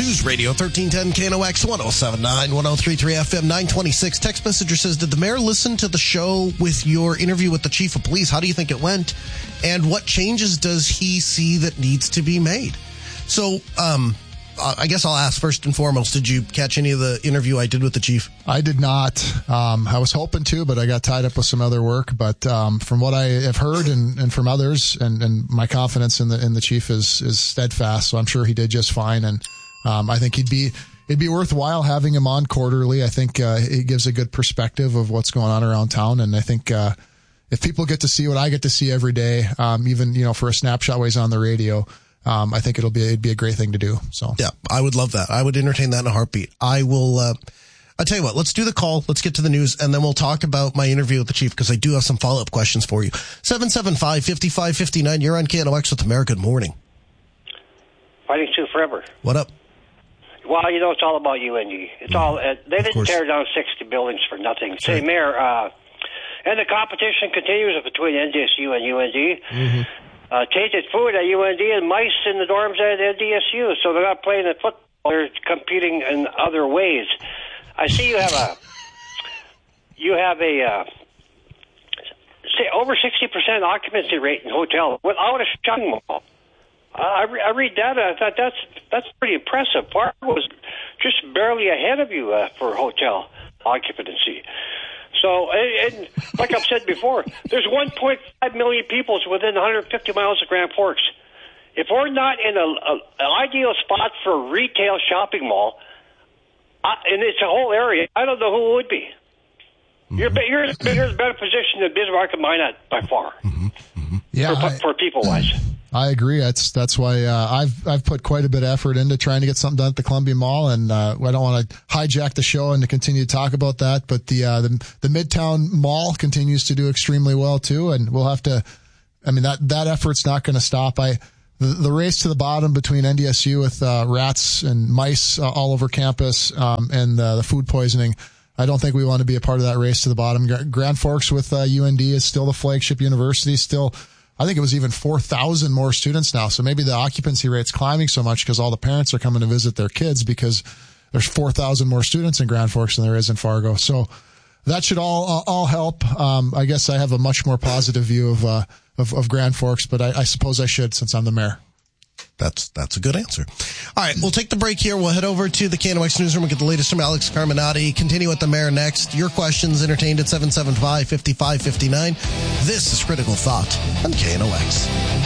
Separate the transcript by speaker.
Speaker 1: News Radio 1310 KNOX 1079 1033 FM 926. Text messenger says, did the mayor listen to the show with your interview with the chief of police? How do you think it went? And what changes does he see that needs to be made? So, I guess I'll ask first and foremost, did you catch any of the interview I did with the chief?
Speaker 2: I did not. I was hoping to, but I got tied up with some other work. But from what I have heard and from others, and my confidence in the chief is steadfast, so I'm sure he did just fine. And I think it'd be worthwhile having him on quarterly. I think it gives a good perspective of what's going on around town. And I think if people get to see what I get to see every day, even for a snapshot while he's on the radio, I think it'd be a great thing to do. So
Speaker 1: yeah, I would love that. I would entertain that in a heartbeat. I will. I'll tell you what. Let's do the call. Let's get to the news, and then we'll talk about my interview with the chief because I do have some follow-up questions for you. 775-5559. You're on KNOX with America. Good morning.
Speaker 3: Fighting Sioux forever.
Speaker 1: What up?
Speaker 3: Well, it's all about UND. It's all. They didn't tear down 60 buildings for nothing. Say, Mayor, and the competition continues between NDSU and UND. Mm-hmm. Tainted food at UND and mice in the dorms at NDSU, so they're not playing at football. They're competing in other ways. I see you have a say over 60% occupancy rate in hotel without a shopping mall. I read that. I thought that's pretty impressive. Park was just barely ahead of you for hotel occupancy. So, and like I've said before, there's 1.5 million people within 150 miles of Grand Forks. If we're not in an ideal spot for a retail shopping mall, and it's a whole area, I don't know who would be. Mm-hmm. You're in a better position than Bismarck and Minot by far. Mm-hmm. Mm-hmm.
Speaker 2: Yeah,
Speaker 3: for people-wise.
Speaker 2: I agree. That's why I've put quite a bit of effort into trying to get something done at the Columbia Mall, and I don't want to hijack the show and to continue to talk about that. But the Midtown Mall continues to do extremely well too, and we'll have to. I mean that effort's not going to stop. The race to the bottom between NDSU with rats and mice all over campus and the food poisoning. I don't think we want to be a part of that race to the bottom. Grand Forks with UND is still the flagship university. Still, I think it was even 4,000 more students now. So maybe the occupancy rate's climbing so much because all the parents are coming to visit their kids because there's 4,000 more students in Grand Forks than there is in Fargo. So that should all help. I guess I have a much more positive view of Grand Forks, but I suppose I should since I'm the mayor.
Speaker 1: That's a good answer. All right, we'll take the break here. We'll head over to the KNOX newsroom and get the latest from Alex Carminati. Continue with the mayor next. Your questions entertained at 775-5559. This is Critical Thought on KNOX.